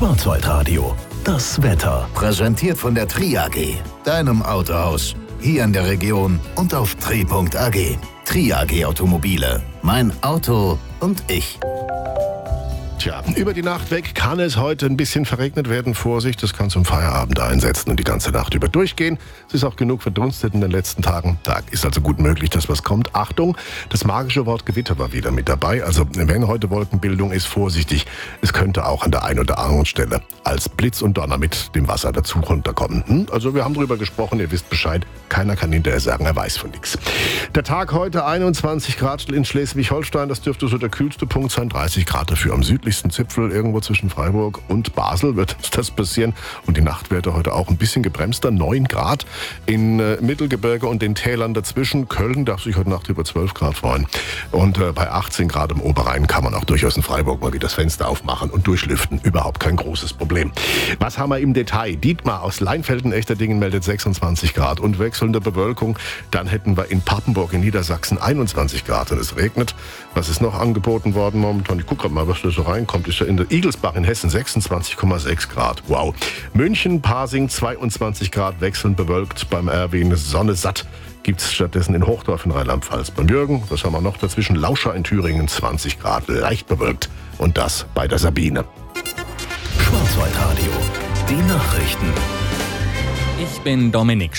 Schwarzwaldradio, das Wetter. Präsentiert von der Tri AG, deinem Autohaus. Hier in der Region und auf tri.ag. Tri AG Automobile. Mein Auto und ich. Tja, über die Nacht weg kann es heute ein bisschen verregnet werden. Vorsicht, das kann zum Feierabend einsetzen und die ganze Nacht über durchgehen. Es ist auch genug verdunstet in den letzten Tagen. Da ist also gut möglich, dass was kommt. Achtung, das magische Wort Gewitter war wieder mit dabei. Also wenn heute Wolkenbildung ist, vorsichtig. Es könnte auch an der einen oder anderen Stelle als Blitz und Donner mit dem Wasser dazu runterkommen. Also wir haben drüber gesprochen, ihr wisst Bescheid. Keiner kann hinterher sagen, er weiß von nichts. Der Tag heute 21 Grad in Schleswig-Holstein. Das dürfte so der kühlste Punkt sein. 30 Grad dafür am südlichsten Zipfel, irgendwo zwischen Freiburg und Basel wird das passieren. Und die Nachtwerte heute auch ein bisschen gebremster. 9 Grad in Mittelgebirge und den Tälern dazwischen. Köln darf sich heute Nacht über 12 Grad freuen. Und bei 18 Grad im Oberrhein kann man auch durchaus in Freiburg mal wieder das Fenster aufmachen und durchlüften. Überhaupt kein großes Problem. Was haben wir im Detail? Dietmar aus Leinfelden-Echterdingen meldet 26 Grad und wechselnde Bewölkung. Dann hätten wir in Papenburg in Niedersachsen 21 Grad und es regnet. Was ist noch angeboten worden momentan? Ich gucke gerade mal, was da so reinkommt. Ist ja in der Igelsbach in Hessen 26,6 Grad. Wow. München, Pasing 22 Grad, wechselnd bewölkt. Beim Erwin Sonne satt gibt es stattdessen in Hochdorf in Rheinland-Pfalz. Beim Jürgen, was haben wir noch dazwischen? Lauscher in Thüringen 20 Grad, leicht bewölkt. Und das bei der Sabine. Schwarzwaldradio, die Nachrichten. Ich bin Dominik